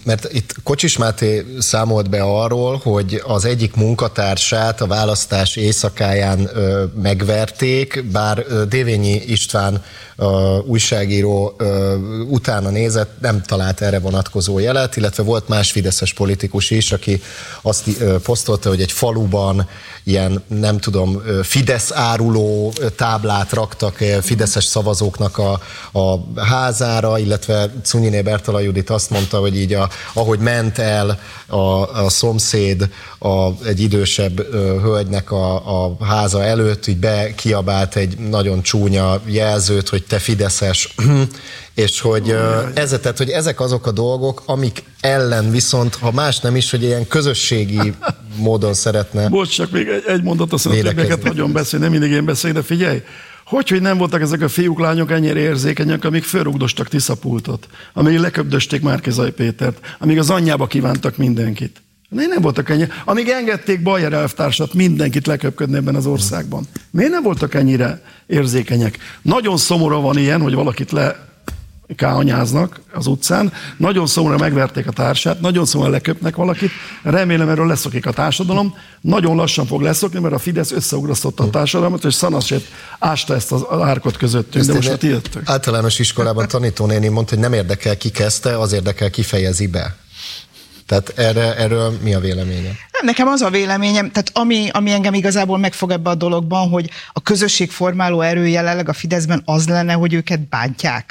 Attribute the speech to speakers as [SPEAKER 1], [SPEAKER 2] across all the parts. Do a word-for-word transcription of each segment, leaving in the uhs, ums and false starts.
[SPEAKER 1] mert itt Kocsis Máté számolt be arról, hogy az egyik munkatársát a választás éjszakáján ö, megverték, bár ö, Dévényi István ö, újságíró ö, utána nézett, nem talált erre vonatkozó jelet, illetve volt más fideszes politikus is, aki azt ö, posztolta, hogy egy faluban ilyen, nem tudom, Fidesz áruló táblát raktak fideszes szavazóknak a, a házára, illetve Cunyiné Bertalan Judit azt mondta, hogy így a, ahogy ment el a, a szomszéd a, egy idősebb ö, hölgynek a, a háza előtt, így bekiabált egy nagyon csúnya jelzőt, hogy te fideszes, és hogy, ez, tehát, hogy ezek azok a dolgok, amik ellen viszont, ha más nem is, hogy ilyen közösségi módon szeretne.
[SPEAKER 2] Bocs, csak még egy, egy mondat, azt többeket hagyom beszélni, nem mindig én beszélni, de figyelj, hogy, hogy nem voltak ezek a fiúk, lányok ennyire érzékenyek, amíg fölrugdostak Tiszapultot, amíg leköbdösték Márki-Zay Pétert, amíg az anyjába kívántak mindenkit. Miért nem voltak ennyire? Amíg engedték Bajer elvtársat mindenkit leköpködni ebben az országban. Miért nem voltak ennyire érzékenyek? Nagyon szomorú van ilyen, hogy valakit le káanyáznak az utcán, nagyon szomorúan megverték a társát, nagyon szomorúan leköpnek valakit, remélem erről leszokik a társadalom, nagyon lassan fog leszokni, mert a Fidesz összeugrasztotta a társadalmat, és Szanaszét ásta ezt az árkot közöttünk, de most ti jöttök.
[SPEAKER 1] Általános iskolában tanítónéni mondta, hogy nem érdekel, ki kezdte, az érdekel, ki fejezi be. Tehát erre, erről mi a véleménye?
[SPEAKER 3] Nekem az a véleményem, tehát ami, ami engem igazából megfog ebbe a dologban, hogy a közösségformáló erő jelenleg a Fideszben az lenne, hogy őket bántják.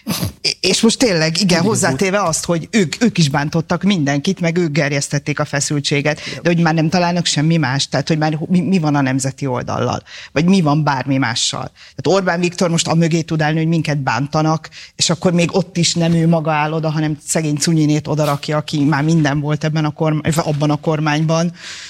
[SPEAKER 3] És most tényleg, igen, hozzátéve azt, hogy ők, ők is bántottak mindenkit, meg ők gerjesztették a feszültséget, de hogy már nem találnak semmi más, tehát hogy már mi, mi van a nemzeti oldallal, vagy mi van bármi mással. Tehát Orbán Viktor most amögé tud állni, hogy minket bántanak, és akkor még ott is nem ő maga áll oda, hanem szegény Cunyinét odarakja, aki már minden volt ebben a kormány, abban a kormányban.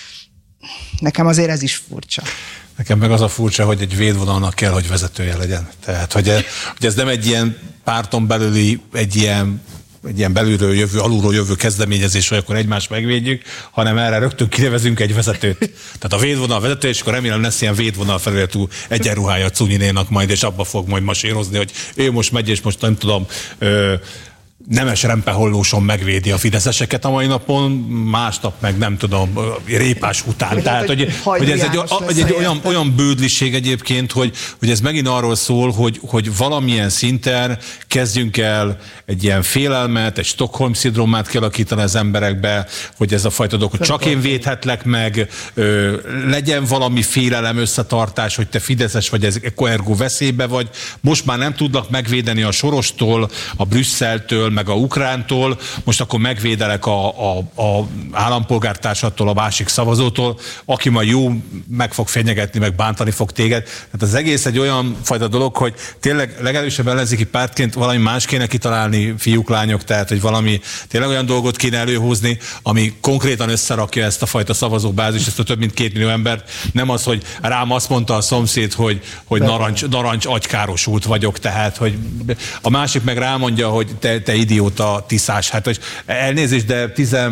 [SPEAKER 3] Nekem azért ez is furcsa.
[SPEAKER 4] Nekem meg az a furcsa, hogy egy védvonalnak kell, hogy vezetője legyen. Tehát, hogy, hogy ez nem egy ilyen párton belüli, egy ilyen, egy ilyen belülről jövő, alulról jövő kezdeményezés, hogy akkor egymást megvédjük, hanem erre rögtön kinevezünk egy vezetőt. Tehát a védvonal vezető, és akkor remélem lesz ilyen védvonal felületű egyenruhája Cunyinénak majd, és abba fog majd masírozni, hogy ő most megy, és most nem tudom, ö, Nemes Rempehollóson megvédi a fideszeseket a mai napon, másnap meg nem tudom, Répás után. Tehát, hogy, hogy ez egy, egy, egy olyan, olyan bődliség egyébként, hogy, hogy ez megint arról szól, hogy, hogy valamilyen szinten kezdjünk el egy ilyen félelmet, egy Stockholm-szindrómát kialakítani az emberekbe, hogy ez a fajta dolog, hogy csak én védhetlek meg, ö, legyen valami félelem, összetartás, hogy te fideszes vagy, ez ergo veszélybe vagy. Most már nem tudnak megvédeni a Sorostól, a Brüsszeltől, meg a Ukrántól, most akkor megvédelek a, a, a állampolgártársattól, a másik szavazótól, aki majd jó meg fog fenyegetni, meg bántani fog téged. Tehát az egész egy olyan fajta dolog, hogy tényleg legerősebb ellenzéki pártként valami más kéne kitalálni, fiúk, lányok, tehát hogy valami tényleg olyan dolgot kéne előhozni, ami konkrétan összerakja ezt a fajta szavazóbázist, ezt a több mint két millió embert. Nem az, hogy rám azt mondta a szomszéd, hogy, hogy narancs, narancs agykárosult vagyok, tehát hogy a másik meg rámondja, hogy te, te idióta tiszás. Hát, hogy elnézést, de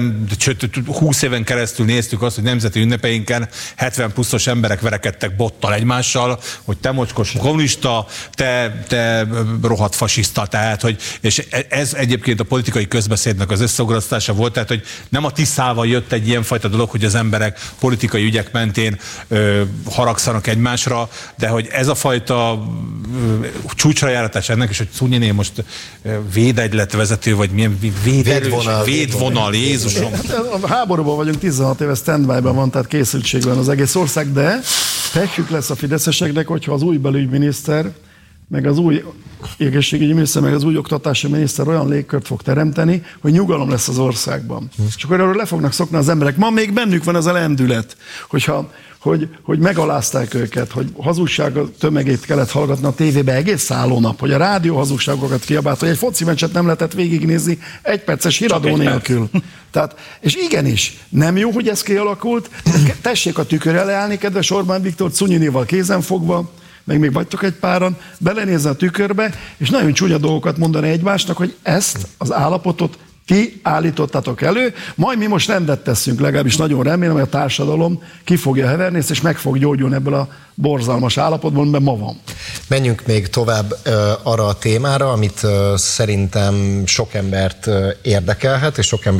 [SPEAKER 4] húsz éven keresztül néztük azt, hogy nemzeti ünnepeinken hetven pluszos emberek verekedtek bottal egymással, hogy te mocskos kommunista, te, te rohadt fasiszta, tehát, hogy, és ez egyébként a politikai közbeszédnek az összeugrasztása volt, tehát, hogy nem a Tiszával jött egy ilyenfajta dolog, hogy az emberek politikai ügyek mentén ö, haragszanak egymásra, de hogy ez a fajta ö, csúcsra járatás ennek, és hogy Cunyiné most ö, védegylet vezető, vagy milyen védelős, védvonal, védvonal, Jézusom.
[SPEAKER 2] A háborúban vagyunk, tizenhat éve standby-ban van, tehát készültségben az egész ország, de pekjük lesz a fideszeseknek, hogyha az új belügyminiszter, meg az új egészségügyi miniszter, meg az új oktatási miniszter olyan légkört fog teremteni, hogy nyugalom lesz az országban. Hm. És akkor erről le fognak szokni az emberek. Ma még bennük van ez a lendület, hogyha Hogy, hogy megalázták őket, hogy hazugság tömegét kellett hallgatni a tévébe egész szállónap, hogy a rádió hazugságokat kiabált, hogy egy foci meccset nem lehetett végignézni egy perces híradó nélkül. Tehát, és igenis, nem jó, hogy ez kialakult, tessék a tükör elé állni, kedves Orbán Viktor, Cunyinéval kézenfogva, meg még vagytok egy páran, belenézni a tükörbe, és nagyon csúnya dolgokat mondani egymásnak, hogy ezt az állapotot ti állítottatok elő, majd mi most rendet teszünk, legalábbis nagyon remélem, hogy a társadalom ki fogja heverni ezt, és meg fog gyógyulni ebből a borzalmas állapotból, mert ma van.
[SPEAKER 1] Menjünk még tovább uh, arra a témára, amit uh, szerintem sok embert uh, érdekelhet, és sok ember